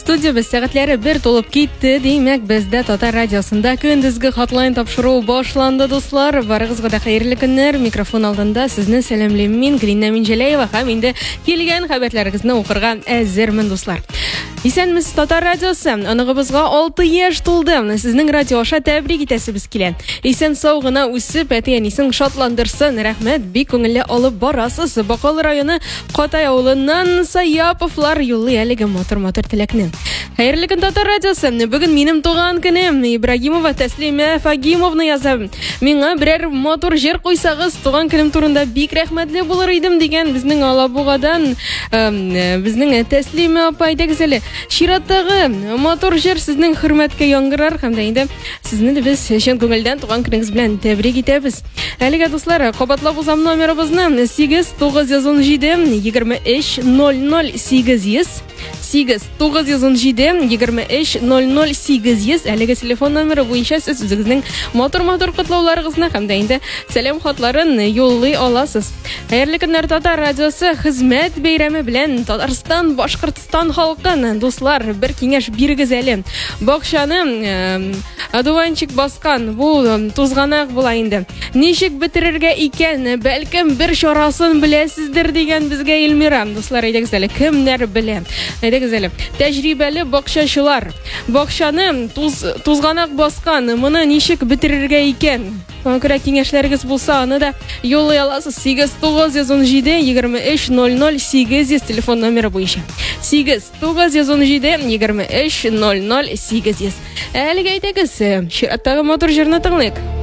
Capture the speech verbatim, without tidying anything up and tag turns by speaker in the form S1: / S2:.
S1: Студиябыз сәгатьләре бер тулып китте. Димәк, бездә Татар радиосында көндезге хатлайн тапшыру башланды, дуслар. Барыгызга да хәерле көннәр. Микрофон алдында сезне сәламлыйм мин, Гринна Минҗәләева, һәм инде килгән хәбәрләрегезне укырга әзермен, дуслар. Исәнмез, Татар радиосы. Анагыбызга алты яшь тулды. Сезнең радио аша тәбрик итәсебез килә. Исән сау гына үсеп, әти-әнисен шатландырсын. Рәхмәт, бик күңелле алып барасыз. Бакалы районы Катай авылыннан Саяповлар юллый әлеге мотор-мотор теләкне. Хәерле көн, Татар радиосы. Бүген минем туган көнем. Ибрагимова Тәслимә Фагимовна язам. Миңа берәр мотор җыр куйсагыз, туган көнем турында бик рәхмәтле булыр идем дигән безнең Алабугадан безнең Тәслимә апай дәгезеле. Чираттагы мотор җыр сезнең хөрмәткә яңгырар һәм дә инде сезне дә без чын күңелдән туган көнегез белән тәбрик итәбез. Әлегә дуслар, кабатлап узам номерыбызны сигез тугыз йөз ун җиде егерме өч ноль ноль сигез йөз сигез тугыз йөз ун җиде егерме өч ноль ноль сигез йөз. Әлеге телефон номеры буенча сез үзегезнең мотор-мотор котлауларыгызны һәм дә инде сәлам хатларын юллый аласыз. Хәерле көннәр, Татар радиосы хезмәт бәйрәме белән Татарстан, Башкортстан халкын, дуслар, бер киңәш бирегез әле. Бакчаны адуванчик баскан бу тузганак була инде. Ничек бетерергә икән? Бәлкем бер чарасын беләсездер дигән безгә Илмира. Дуслар, әйдәгез әле, кемнәр белә? Әйдәгез әле, тәҗрибәле бакчачылар. Бакчаны туз тузганак баскан, моны ничек бетерергә икән? Күрә киңәшләрегез булса, аны да юллый аласыз. сигез тугыз йөз ун җиде егерме өч ноль ноль сигез йөз телефон номеры буенча. сигез тугыз йөз ун җиде егерме өч ноль ноль сигез йөз. Әлегә әйтегез, чираттагы мотор җырны тыңлыйк.